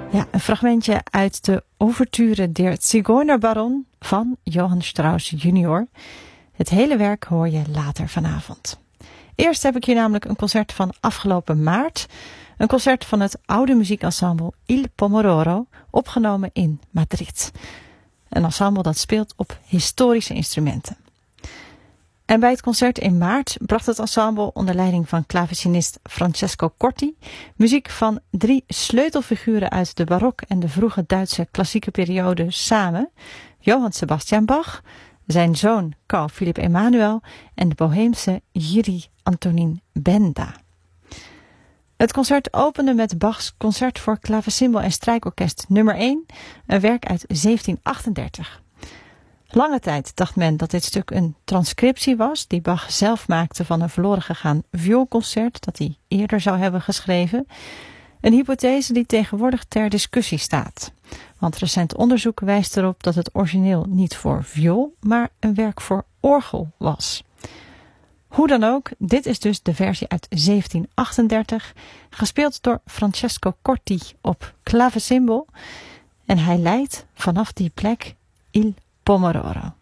Ja, een fragmentje uit de Ouverture der Zigeunerbaron van Johann Strauss junior. Het hele werk hoor je later vanavond. Eerst heb ik hier namelijk een concert van afgelopen maart. Een concert van het oude muziekensemble Il Pomodoro, opgenomen in Madrid. Een ensemble dat speelt op historische instrumenten. En bij het concert in maart bracht het ensemble onder leiding van klavecinist Francesco Corti muziek van 3 sleutelfiguren uit de barok en de vroege Duitse klassieke periode samen. Johann Sebastian Bach, zijn zoon Carl Philipp Emanuel en de Boheemse Jiří Antonín Benda. Het concert opende met Bachs concert voor klavecimbal en strijkorkest nummer 1, een werk uit 1738. Lange tijd dacht men dat dit stuk een transcriptie was die Bach zelf maakte van een verloren gegaan vioolconcert dat hij eerder zou hebben geschreven. Een hypothese die tegenwoordig ter discussie staat. Want recent onderzoek wijst erop dat het origineel niet voor viool, maar een werk voor orgel was. Hoe dan ook, dit is dus de versie uit 1738, gespeeld door Francesco Corti op klavecimbal. En hij leidt vanaf die plek Il Pomodoro.